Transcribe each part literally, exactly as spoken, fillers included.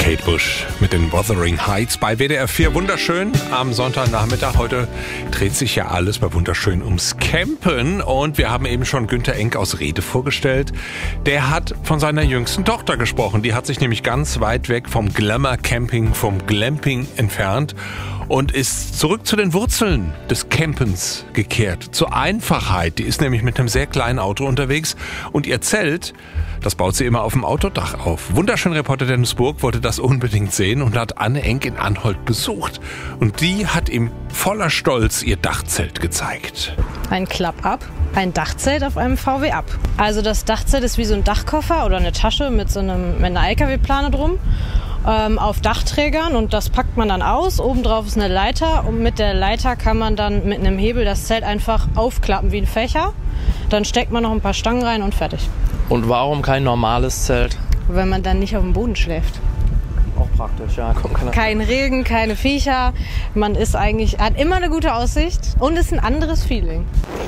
Kate Bush mit den Wuthering Heights bei W D R vier. Wunderschön am Sonntagnachmittag. Heute dreht sich ja alles bei Wunderschön ums Campen. Und wir haben eben schon Günther Enck aus Rede vorgestellt. Der hat von seiner jüngsten Tochter gesprochen. Die hat sich nämlich ganz weit weg vom Glamour-Camping, vom Glamping entfernt und ist zurück zu den Wurzeln des Campens gekehrt. Zur Einfachheit. Die ist nämlich mit einem sehr kleinen Auto unterwegs. Und ihr Zelt, das baut sie immer auf dem Autodach auf. Wunderschön, Reporter Dennis Burg wollte das unbedingt sehen und hat Anne Enck in Anholt besucht. Und die hat ihm voller Stolz ihr Dachzelt gezeigt. Ein Klapp-Up, ein Dachzelt auf einem V W Up. Also das Dachzelt ist wie so ein Dachkoffer oder eine Tasche mit so einem, mit einer L K W-Plane drum. Ähm, auf Dachträgern, und das packt man dann aus. Obendrauf ist eine Leiter und mit der Leiter kann man dann mit einem Hebel das Zelt einfach aufklappen wie ein Fächer. Dann steckt man noch ein paar Stangen rein und fertig. Und warum kein normales Zelt? Wenn man dann nicht auf dem Boden schläft. Auch praktisch, ja. Kein Regen, keine Viecher. Man ist eigentlich, hat immer eine gute Aussicht und ist ein anderes Feeling.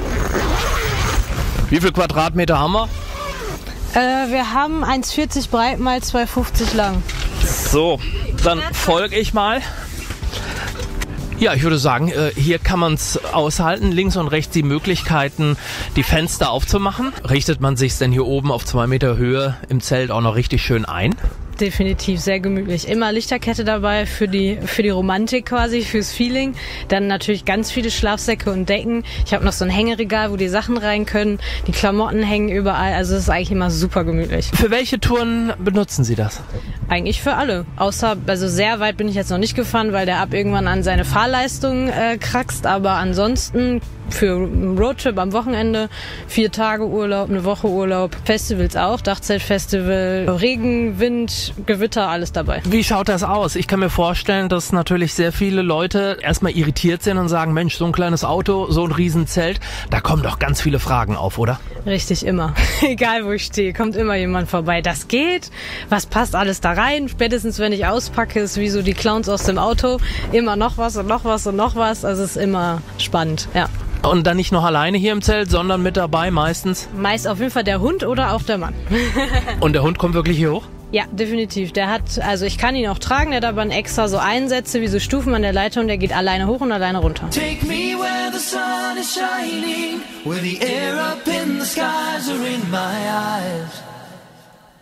Wie viel Quadratmeter haben wir? Äh, wir haben eins Komma vierzig breit mal zwei Komma fünfzig lang. So, dann folge ich mal. Ja, ich würde sagen, hier kann man es aushalten. Links und rechts die Möglichkeiten, die Fenster aufzumachen. Richtet man sich denn hier oben auf zwei Meter Höhe im Zelt auch noch richtig schön ein? Definitiv, sehr gemütlich. Immer Lichterkette dabei für die für die Romantik quasi, fürs Feeling. Dann natürlich ganz viele Schlafsäcke und Decken. Ich habe noch so ein Hängeregal, wo die Sachen rein können. Die Klamotten hängen überall. Also es ist eigentlich immer super gemütlich. Für welche Touren benutzen Sie das? Eigentlich für alle. Außer, also sehr weit bin ich jetzt noch nicht gefahren, weil der Ab irgendwann an seine Fahrleistung äh, kraxt. Aber ansonsten für einen Roadtrip am Wochenende, vier Tage Urlaub, eine Woche Urlaub, Festivals auch, Dachzeltfestival, Regen, Wind, Gewitter, alles dabei. Wie schaut das aus? Ich kann mir vorstellen, dass natürlich sehr viele Leute erstmal irritiert sind und sagen, Mensch, so ein kleines Auto, so ein Riesenzelt, da kommen doch ganz viele Fragen auf, oder? Richtig, immer. Egal wo ich stehe, kommt immer jemand vorbei. Das geht? Was passt alles da rein? Spätestens wenn ich auspacke, ist wie so die Clowns aus dem Auto. Immer noch was und noch was und noch was. Also es ist immer spannend, ja. Und dann nicht noch alleine hier im Zelt, sondern mit dabei meistens? Meist auf jeden Fall der Hund oder auch der Mann. Und der Hund kommt wirklich hier hoch? Ja, definitiv. Der hat, also ich kann ihn auch tragen, der hat aber extra so Einsätze wie so Stufen an der Leiter und der geht alleine hoch und alleine runter. Take me where the sun is shining, where the air up in the skies are in my eyes.